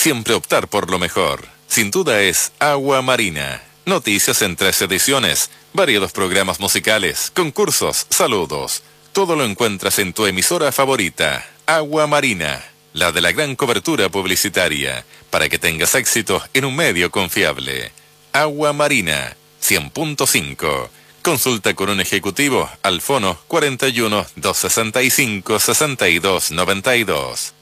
siempre optar por lo mejor. Sin duda es Agua Marina. Noticias en 3 ediciones, variados programas musicales, concursos, saludos. Todo lo encuentras en tu emisora favorita, Agua Marina, la de la gran cobertura publicitaria, para que tengas éxito en un medio confiable. Agua Marina, 100.5. Consulta con un ejecutivo al fono 41 265 62 92.